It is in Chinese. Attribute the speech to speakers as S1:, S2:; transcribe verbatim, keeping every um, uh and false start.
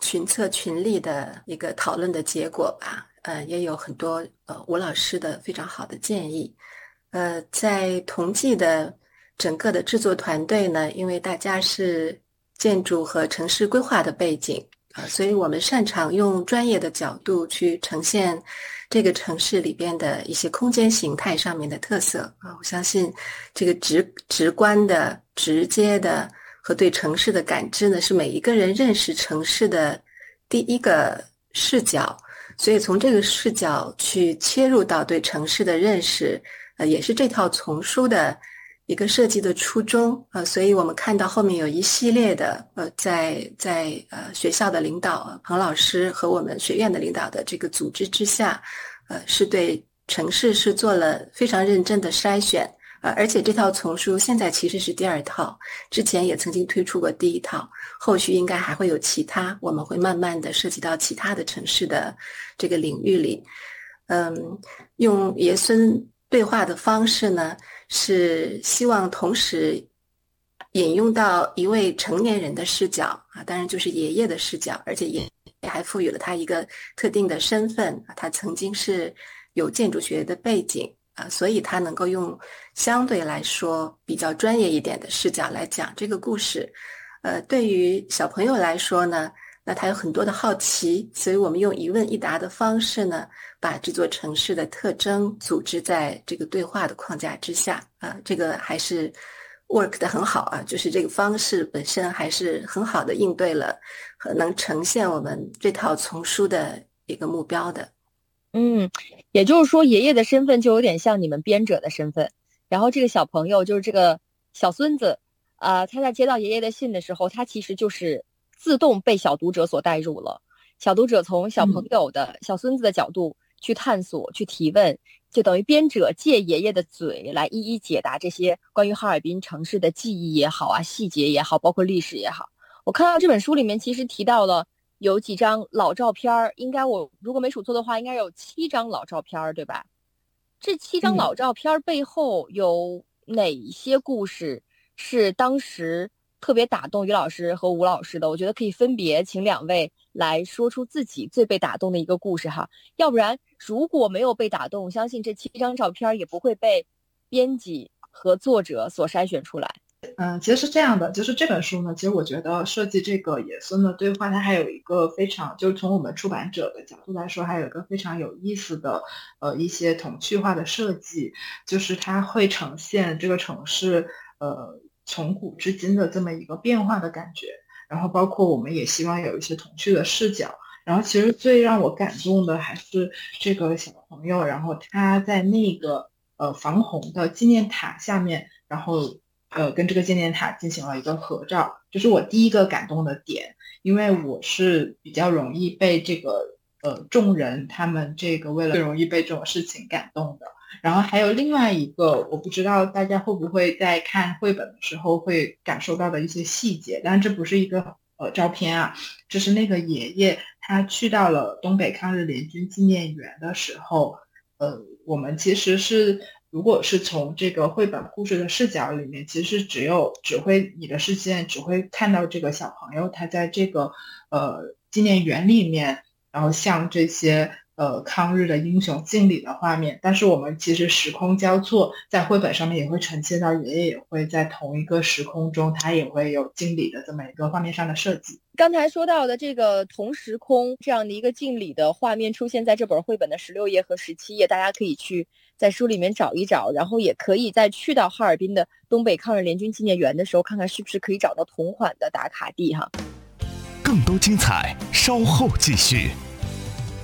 S1: 群策群力的一个讨论的结果吧。呃，也有很多呃吴老师的非常好的建议。呃，在同济的整个的制作团队呢，因为大家是建筑和城市规划的背景啊、呃，所以我们擅长用专业的角度去呈现这个城市里边的一些空间形态上面的特色啊。我相信这个直直观的、直接的和对城市的感知呢，是每一个人认识城市的第一个视角。所以从这个视角去切入到对城市的认识，呃，也是这套丛书的一个设计的初衷。呃，所以我们看到后面有一系列的，呃，在在呃学校的领导彭老师和我们学院的领导的这个组织之下，呃，是对城市是做了非常认真的筛选。呃，而且这套丛书现在其实是第二套，之前也曾经推出过第一套，后续应该还会有其他，我们会慢慢的涉及到其他的城市的这个领域里。嗯，用爷孙对话的方式呢，是希望同时引用到一位成年人的视角啊，当然就是爷爷的视角，而且也还赋予了他一个特定的身份，他曾经是有建筑学的背景啊，所以他能够用相对来说比较专业一点的视角来讲这个故事。呃，对于小朋友来说呢，那他有很多的好奇，所以我们用一问一答的方式呢，把这座城市的特征组织在这个对话的框架之下啊，这个还是 work 得很好啊，就是这个方式本身还是很好的应对了和能呈现我们这套丛书的一个目标的。
S2: 嗯，也就是说，爷爷的身份就有点像你们编者的身份，然后这个小朋友就是这个小孙子，呃，他在接到爷爷的信的时候，他其实就是自动被小读者所带入了。小读者从小朋友的、小孙子的角度去探索、去提问，就等于编者借爷爷的嘴来一一解答这些关于哈尔滨城市的记忆也好啊、细节也好，包括历史也好。我看到这本书里面其实提到了有几张老照片，应该我如果没数错的话，应该有七张老照片，对吧？这七张老
S3: 嗯。
S2: 照片背后有哪一些故事是当时特别打动于老师和吴老师的？我觉得可以分别请两位来说出自己最被打动的一个故事哈。要不然如果没有被打动，我相信这七张照片也不会被编辑和作者所筛选出来。
S3: 嗯，其实是这样的，就是这本书呢，其实我觉得设计这个爷孙的对话，它还有一个非常，就是从我们出版者的角度来说，还有一个非常有意思的，呃，一些童趣化的设计，就是它会呈现这个城市，呃，从古至今的这么一个变化的感觉，然后包括我们也希望有一些童趣的视角，然后其实最让我感动的还是这个小朋友，然后他在那个呃防洪的纪念塔下面，然后。呃，跟这个纪念塔进行了一个合照，这是我第一个感动的点，因为我是比较容易被这个呃众人他们这个为了最容易被这种事情感动的。然后还有另外一个，我不知道大家会不会在看绘本的时候会感受到的一些细节，但这不是一个呃照片啊，这是那个爷爷他去到了东北抗日联军纪念园的时候，呃，我们其实是。如果是从这个绘本故事的视角里面，其实只有只会你的视线只会看到这个小朋友他在这个呃纪念园里面，然后向这些呃抗日的英雄敬礼的画面。但是我们其实时空交错，在绘本上面也会呈现到爷爷也会在同一个时空中，他也会有敬礼的这么一个画面上的设计。
S2: 刚才说到的这个同时空这样的一个敬礼的画面出现在这本绘本的十六页和十七页，大家可以去在书里面找一找，然后也可以在去到哈尔滨的东北抗日联军纪念园的时候，看看是不是可以找到同款的打卡地哈。
S4: 更多精彩稍后继续。